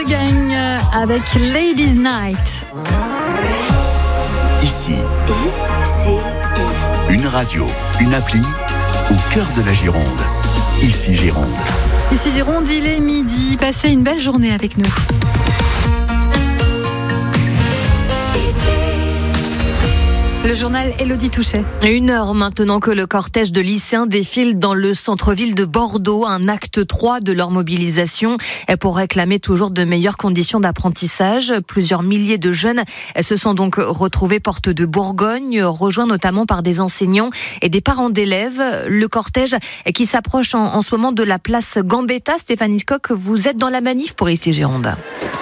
Gagne avec Ladies Night. Ici, une radio, une appli au cœur de la Gironde. Ici Gironde. Ici Gironde, il est midi. Passez une belle journée avec nous. Le journal Élodie Touchet. 1 heure maintenant que le cortège de lycéens défile dans le centre-ville de Bordeaux, un acte 3 de leur mobilisation pour réclamer toujours de meilleures conditions d'apprentissage. Plusieurs milliers de jeunes se sont donc retrouvés porte de Bourgogne, rejoints notamment par des enseignants et des parents d'élèves. Le cortège qui s'approche en ce moment de la place Gambetta. Stéphanie Scocq, vous êtes dans la manif pour Ici Gironde.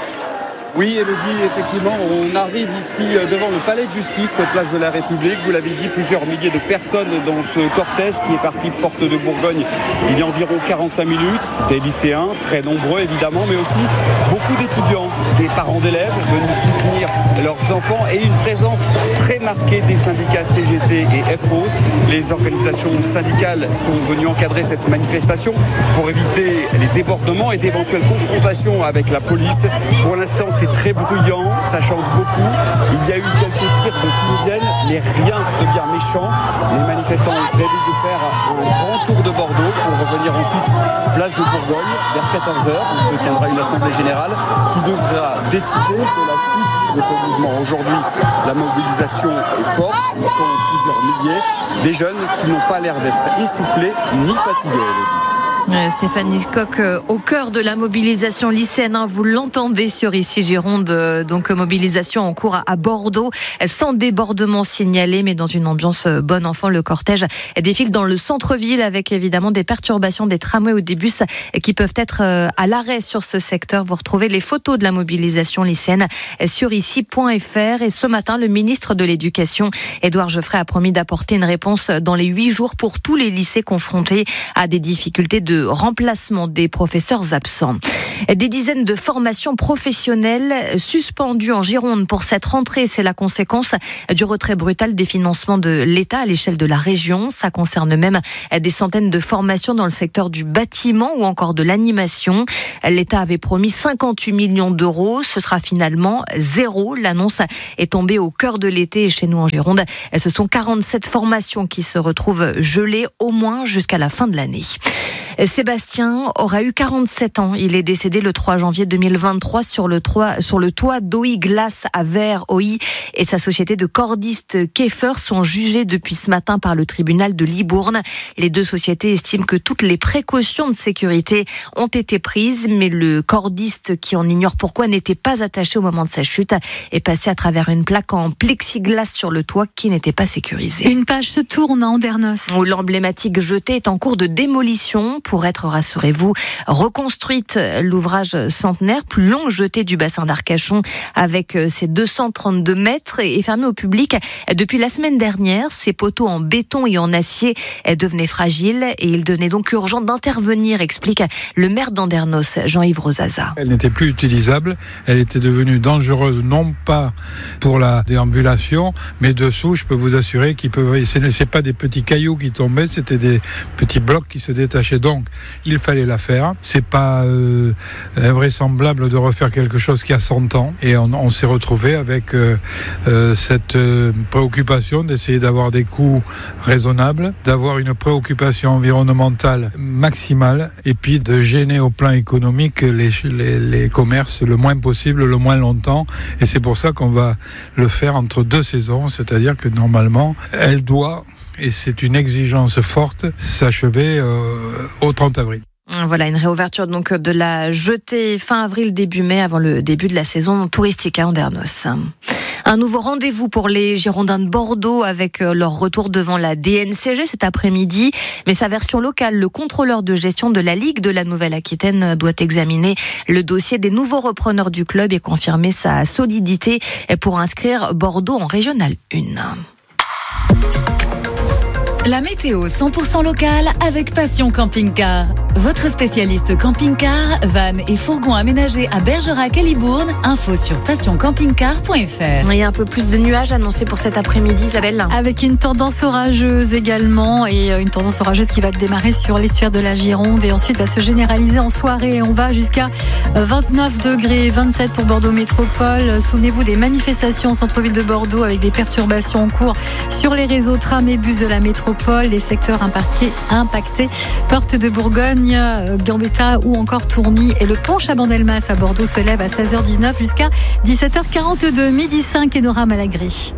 Oui, Élodie, effectivement, on arrive ici devant le palais de justice, place de la République. Vous l'avez dit, plusieurs milliers de personnes dans ce cortège qui est parti porte de Bourgogne il y a environ 45 minutes. Des lycéens, très nombreux évidemment, mais aussi beaucoup d'étudiants, des parents d'élèves venus soutenir leurs enfants et une présence très marquée des syndicats CGT et FO. Les organisations syndicales sont venues encadrer cette manifestation pour éviter les débordements et d'éventuelles confrontations avec la police. Pour l'instant, c'est très bruyant, ça chante beaucoup. Il y a eu quelques tirs de fumigène, mais rien de bien méchant. Les manifestants ont prévu de faire un grand tour de Bordeaux pour revenir ensuite place de Bourgogne vers 14h. Il se tiendra une assemblée générale qui devra décider de la suite de ce mouvement. Aujourd'hui, la mobilisation est forte. Ils sont plusieurs milliers. Des jeunes qui n'ont pas l'air d'être essoufflés ni fatigués. Stéphanie Scocq, au cœur de la mobilisation lycéenne, vous l'entendez sur Ici Gironde, donc mobilisation en cours à Bordeaux, sans débordement signalé, mais dans une ambiance bon enfant. Le cortège défile dans le centre-ville avec évidemment des perturbations des tramways ou des bus qui peuvent être à l'arrêt sur ce secteur. Vous retrouvez les photos de la mobilisation lycéenne sur ici.fr. Et ce matin, le ministre de l'Éducation, Édouard Geoffrey, a promis d'apporter une réponse dans les 8 jours pour tous les lycées confrontés à des difficultés de remplacement des professeurs absents. Des dizaines de formations professionnelles suspendues en Gironde pour cette rentrée. C'est la conséquence du retrait brutal des financements de l'État à l'échelle de la région. Ça concerne même des centaines de formations dans le secteur du bâtiment ou encore de l'animation. L'État avait promis 58 millions d'euros. Ce sera finalement zéro. L'annonce est tombée au cœur de l'été et chez nous en Gironde, ce sont 47 formations qui se retrouvent gelées au moins jusqu'à la fin de l'année. Sébastien aura eu 47 ans. Il est décédé le 3 janvier 2023 sur le toit d'OI Glace à Vers. OI et sa société de cordistes Keffer sont jugés depuis ce matin par le tribunal de Libourne. Les deux sociétés estiment que toutes les précautions de sécurité ont été prises, mais le cordiste, qui en ignore pourquoi, n'était pas attaché au moment de sa chute, est passé à travers une plaque en plexiglas sur le toit qui n'était pas sécurisée. Une page se tourne à Andernos, où l'emblématique jetée est en cours de démolition pour être, rassurez-vous, reconstruite. L'ouvrage centenaire, plus long jetée du bassin d'Arcachon avec ses 232 mètres, est fermé au public depuis la semaine dernière. Ses poteaux en béton et en acier devenaient fragiles et il devenait donc urgent d'intervenir, explique le maire d'Andernos, Jean-Yves Rosaza. Elle n'était plus utilisable, elle était devenue dangereuse, non pas pour la déambulation, mais dessous, je peux vous assurer ce n'est pas des petits cailloux qui tombaient, c'était des petits blocs qui se détachaient. Donc, il fallait la faire. C'est pas invraisemblable de refaire quelque chose qui a 100 ans. Et on s'est retrouvé avec cette préoccupation d'essayer d'avoir des coûts raisonnables, d'avoir une préoccupation environnementale maximale, et puis de gêner au plan économique les commerces le moins possible, le moins longtemps. Et c'est pour ça qu'on va le faire entre 2 saisons, c'est-à-dire que normalement, elle doit, et c'est une exigence forte, s'achever au 30 avril. Voilà, une réouverture donc de la jetée fin avril, début mai, avant le début de la saison touristique à Andernos. Un nouveau rendez-vous pour les Girondins de Bordeaux avec leur retour devant la DNCG cet après-midi. Mais sa version locale, le contrôleur de gestion de la Ligue de la Nouvelle-Aquitaine doit examiner le dossier des nouveaux repreneurs du club et confirmer sa solidité pour inscrire Bordeaux en Régional 1. La météo 100% locale avec Passion Camping Car. Votre spécialiste camping-car, van et fourgon aménagés à Bergerac et Libourne. Info sur passioncampingcar.fr. Il y a un peu plus de nuages annoncés pour cet après-midi, Isabelle. Avec une tendance orageuse également, et une tendance orageuse qui va démarrer sur l'estuaire de la Gironde et ensuite va se généraliser en soirée. On va jusqu'à 29 degrés, 27 pour Bordeaux Métropole. Souvenez-vous des manifestations au centre-ville de Bordeaux avec des perturbations en cours sur les réseaux tram et bus de la métropole. Les secteurs impactés, Porte de Bourgogne, Gambetta ou encore Tourny. Et le pont Chabandelmas à Bordeaux se lève à 16h19 jusqu'à 17h42. Midi 5 et Nora Malagry.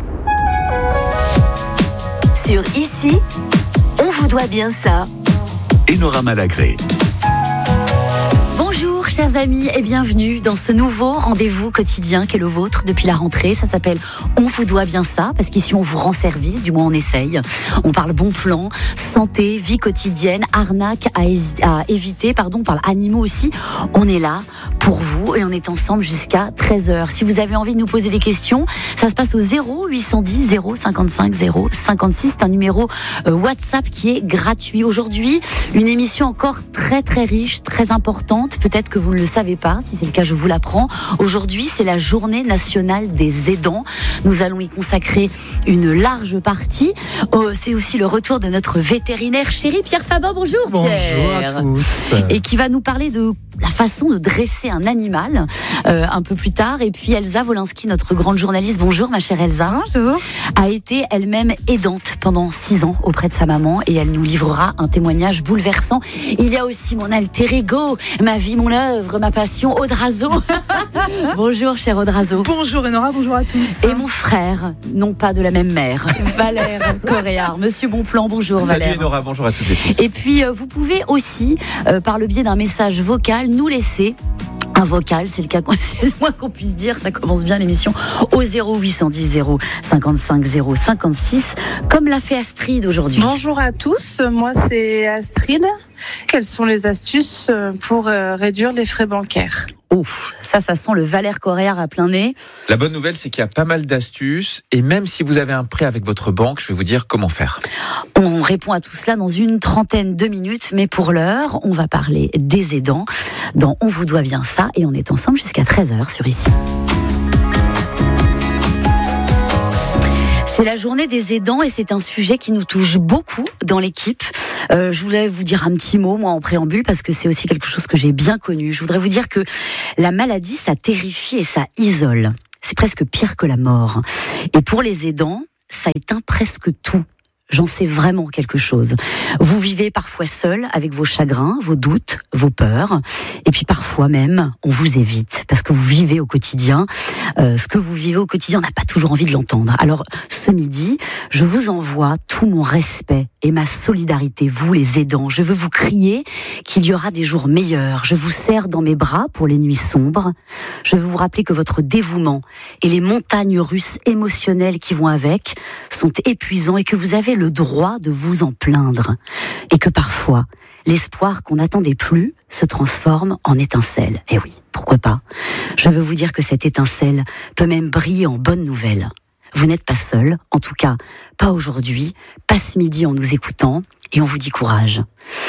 Sur Ici, on vous doit bien ça. Enora Malagré. Bonjour chers amis et bienvenue dans ce nouveau rendez-vous quotidien qu'est le vôtre depuis la rentrée. Ça s'appelle On vous doit bien ça, parce qu'ici on vous rend service, du moins on essaye. On parle bon plan, santé, vie quotidienne, arnaque à éviter, on parle animaux aussi. On est là pour vous et on est ensemble jusqu'à 13h. Si vous avez envie de nous poser des questions, ça se passe au 0810 055 056. C'est un numéro WhatsApp qui est gratuit. Aujourd'hui, une émission encore très très riche, très importante. Peut-être que vous ne le savez pas, si c'est le cas je vous l'apprends. Aujourd'hui c'est la journée nationale des aidants. Nous allons y consacrer une large partie. C'est aussi le retour de notre vétérinaire chéri Pierre Fabin. Bonjour Pierre. Bonjour à tous. Et qui va nous parler de la façon de dresser un animal un peu plus tard. Et puis Elsa Wolinski, notre grande journaliste, bonjour ma chère Elsa. Bonjour. A été elle-même aidante pendant 6 ans auprès de sa maman et elle nous livrera un témoignage bouleversant. Il y a aussi mon alter ego, ma vie, mon œuvre, ma passion, Aude Razo. Bonjour cher Aude Razo. Bonjour Enora, bonjour à tous. Et mon frère, non pas de la même mère, Valère Coréard. Monsieur Bonplan, bonjour Valère. Salut Enora, bonjour à toutes et tous. Et puis vous pouvez aussi, par le biais d'un message vocal, nous laisser un vocal, c'est le moins qu'on puisse dire, ça commence bien l'émission, au 0810 055 056, comme l'a fait Astrid aujourd'hui. Bonjour à tous, moi c'est Astrid. Quelles sont les astuces pour réduire les frais bancaires ? Ouf, ça sent le Valère Coréard à plein nez. La bonne nouvelle, c'est qu'il y a pas mal d'astuces et même si vous avez un prêt avec votre banque, je vais vous dire comment faire. On répond à tout cela dans une trentaine de minutes, mais pour l'heure, on va parler des aidants dans On vous doit bien ça et on est ensemble jusqu'à 13h sur Ici. C'est la journée des aidants et c'est un sujet qui nous touche beaucoup dans l'équipe. Je voulais vous dire un petit mot, moi, en préambule, parce que c'est aussi quelque chose que j'ai bien connu. Je voudrais vous dire que la maladie, ça terrifie et ça isole. C'est presque pire que la mort. Et pour les aidants, ça éteint presque tout. J'en sais vraiment quelque chose. Vous vivez parfois seul avec vos chagrins, vos doutes, vos peurs. Et puis parfois même, on vous évite parce que vous vivez au quotidien. Ce que vous vivez au quotidien, on n'a pas toujours envie de l'entendre. Alors ce midi, je vous envoie tout mon respect et ma solidarité, vous les aidants. Je veux vous crier qu'il y aura des jours meilleurs. Je vous serre dans mes bras pour les nuits sombres. Je veux vous rappeler que votre dévouement et les montagnes russes émotionnelles qui vont avec sont épuisants et que vous avez le droit de vous en plaindre. Et que parfois, l'espoir qu'on n'attendait plus se transforme en étincelle. Eh oui, pourquoi pas ? Je veux vous dire que cette étincelle peut même briller en bonne nouvelle. Vous n'êtes pas seul, en tout cas pas aujourd'hui, pas ce midi en nous écoutant, et on vous dit courage.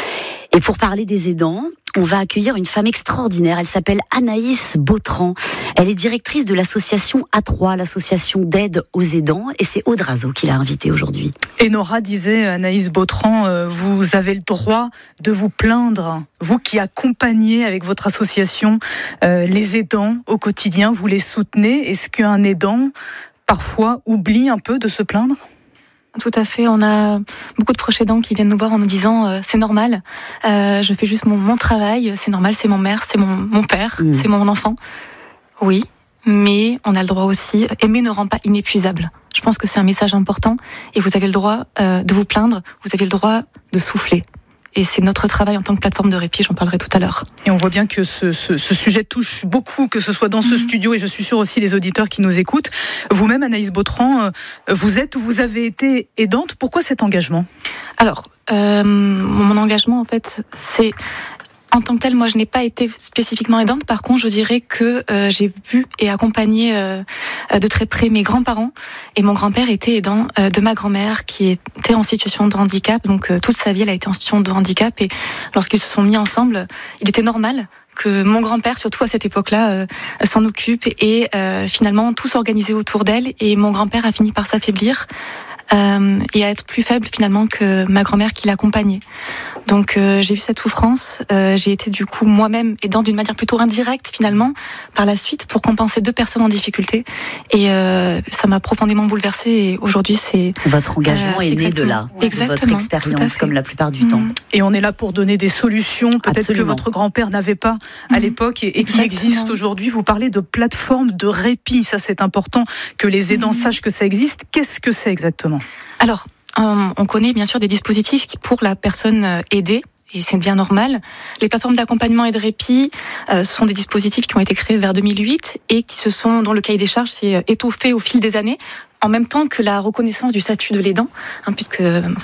Et pour parler des aidants, on va accueillir une femme extraordinaire. Elle s'appelle Anaïs Bautran. Elle est directrice de l'association A3, l'association d'aide aux aidants. Et c'est Aude Razo qui l'a invitée aujourd'hui. Enora disait, Anaïs Bautran, vous avez le droit de vous plaindre. Vous qui accompagnez avec votre association les aidants au quotidien, vous les soutenez. Est-ce qu'un aidant, parfois, oublie un peu de se plaindre ? Tout à fait, on a beaucoup de proches aidants qui viennent nous voir en nous disant c'est normal, je fais juste mon travail, c'est normal, c'est mon mère, c'est mon père, c'est mon enfant. Oui, mais on a le droit aussi, aimer ne rend pas inépuisable. Je pense que c'est un message important et vous avez le droit de vous plaindre, vous avez le droit de souffler. Et c'est notre travail en tant que plateforme de répit, j'en parlerai tout à l'heure. Et on voit bien que ce sujet touche beaucoup, que ce soit dans ce studio, et je suis sûre aussi les auditeurs qui nous écoutent. Vous-même, Anaïs Bautran, vous êtes ou vous avez été aidante. Pourquoi cet engagement ? Alors, mon engagement, en fait, c'est En tant que telle, moi, je n'ai pas été spécifiquement aidante. Par contre, je dirais que j'ai vu et accompagné de très près mes grands-parents. Et mon grand-père était aidant de ma grand-mère qui était en situation de handicap. Donc, toute sa vie, elle a été en situation de handicap. Et lorsqu'ils se sont mis ensemble, il était normal que mon grand-père, surtout à cette époque-là, s'en occupe. Et finalement, tout s'organisait autour d'elle. Et mon grand-père a fini par s'affaiblir. Et à être plus faible finalement que ma grand-mère qui l'accompagnait. Donc j'ai vu cette souffrance, j'ai été du coup moi-même aidant d'une manière plutôt indirecte finalement par la suite pour compenser 2 personnes en difficulté et ça m'a profondément bouleversée et aujourd'hui c'est... Votre engagement est né de là, de votre expérience comme la plupart du temps. Et on est là pour donner des solutions peut-être que votre grand-père n'avait pas à l'époque et qui existent aujourd'hui. Vous parlez de plateformes de répit, ça c'est important que les aidants sachent que ça existe. Qu'est-ce que c'est exactement ? Alors, on connaît bien sûr des dispositifs qui, pour la personne aidée, et c'est bien normal, les plateformes d'accompagnement et de répit sont des dispositifs qui ont été créés vers 2008 et qui se sont, dont le cahier des charges s'est étoffé au fil des années, en même temps que la reconnaissance du statut de l'aidant, puisque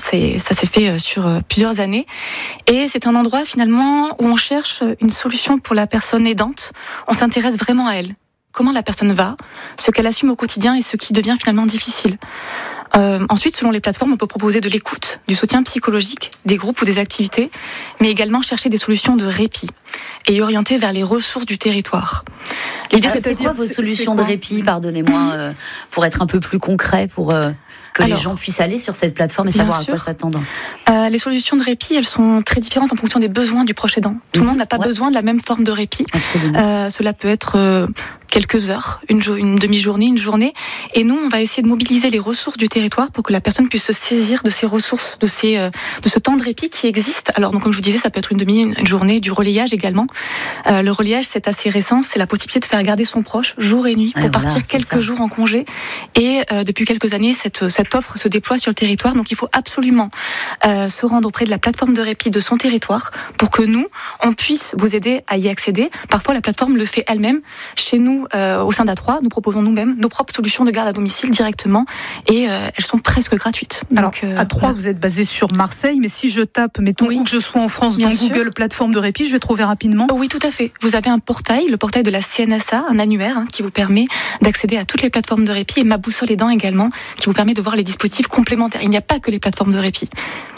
ça s'est fait sur plusieurs années. Et c'est un endroit finalement où on cherche une solution pour la personne aidante. On s'intéresse vraiment à elle. Comment la personne va, ce qu'elle assume au quotidien et ce qui devient finalement difficile. Ensuite, selon les plateformes, on peut proposer de l'écoute, du soutien psychologique, des groupes ou des activités, mais également chercher des solutions de répit et orienter vers les ressources du territoire. L'idée, c'est quoi vos solutions de répit, pardonnez-moi, pour être un peu plus concret, pour que les gens puissent aller sur cette plateforme et savoir à quoi s'attendre. Les solutions de répit, elles sont très différentes en fonction des besoins du proche aidant. Tout le monde n'a pas besoin de la même forme de répit. Cela peut être quelques heures, une demi-journée, une journée. Et nous, on va essayer de mobiliser les ressources du territoire pour que la personne puisse se saisir de ces ressources, de ce temps de répit qui existe. Alors, donc, comme je vous disais, ça peut être une journée, du relayage également. Le relayage, c'est assez récent. C'est la possibilité de faire garder son proche jour et nuit pour partir quelques jours en congé. Et depuis quelques années, cette offre se déploie sur le territoire. Donc, il faut absolument se rendre auprès de la plateforme de répit de son territoire pour que nous, on puisse vous aider à y accéder. Parfois, la plateforme le fait elle-même. Chez nous, au sein d'A3, nous proposons nous-mêmes nos propres solutions de garde à domicile directement et elles sont presque gratuites. Alors, à 3, vous êtes basé sur Marseille, mais si je tape, mettons où que je sois en France, dans Google, plateforme de répit, je vais trouver rapidement. Oui, tout à fait. Vous avez un portail, le portail de la CNSA, un annuaire qui vous permet d'accéder à toutes les plateformes de répit et Ma Boussole Aidant également, qui vous permet de voir les dispositifs complémentaires. Il n'y a pas que les plateformes de répit.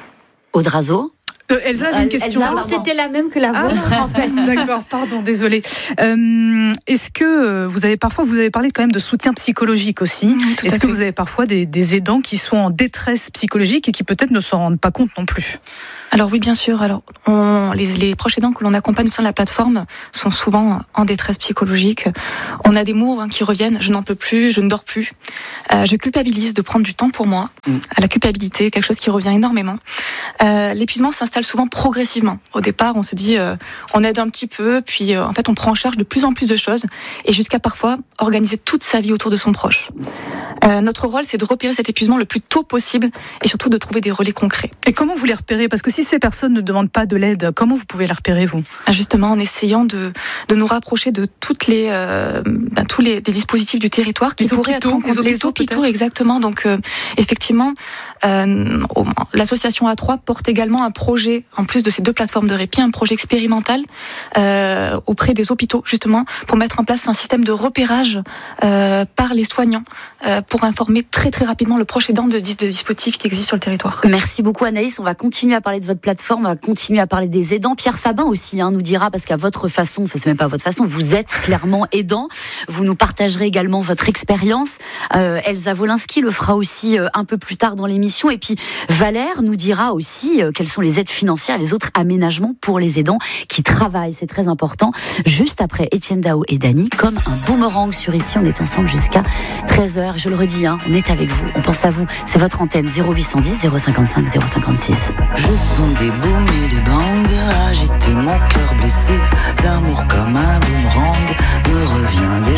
Audrazo. Elsa avait une question. C'était la même que la vôtre, en fait. D'accord, pardon, désolée. Est-ce que vous avez parlé quand même de soutien psychologique aussi. Est-ce que vous avez parfois des aidants qui sont en détresse psychologique et qui peut-être ne s'en rendent pas compte non plus? Alors oui, bien sûr. Alors les proches aidants que l'on accompagne au sein de la plateforme sont souvent en détresse psychologique. On a des mots qui reviennent. Je n'en peux plus, je ne dors plus. Je culpabilise de prendre du temps pour moi. La culpabilité, quelque chose qui revient énormément. L'épuisement s'installe souvent progressivement. Au départ, on se dit, on aide un petit peu, puis en fait, on prend en charge de plus en plus de choses, et jusqu'à parfois organiser toute sa vie autour de son proche. Notre rôle, c'est de repérer cet épuisement le plus tôt possible, et surtout de trouver des relais concrets. Et comment vous les repérez? Parce que si ces personnes ne demandent pas de l'aide, comment vous pouvez les repérer, vous? Justement, en essayant de nous rapprocher de tous les dispositifs du territoire qui pourraient être les hôpitaux, exactement. Donc, effectivement, l'association A3 porte également un projet, en plus de ces 2 plateformes de répit, un projet expérimental auprès des hôpitaux, justement, pour mettre en place un système de repérage par les soignants pour informer très très rapidement le proche aidant de dispositifs qui existent sur le territoire. Merci beaucoup Anaïs, on va continuer à parler de votre plateforme, on va continuer à parler des aidants. Pierre Fabin aussi nous dira, parce qu'à votre façon, enfin c'est même pas à votre façon, vous êtes clairement aidant, vous nous partagerez également votre expérience. Elsa Wolinski le fera aussi un peu plus tard dans l'émission, et puis Valère nous dira aussi quelles sont les aides financières, les autres aménagements pour les aidants qui travaillent, c'est très important. Juste après Étienne Dao et Dany, comme un boomerang sur Ici, on est ensemble jusqu'à 13h. Je le redis, on est avec vous, on pense à vous. C'est votre antenne 0810 055 056. Je sens des booms et des bangs, agiter mon cœur blessé. L'amour comme un boomerang me revient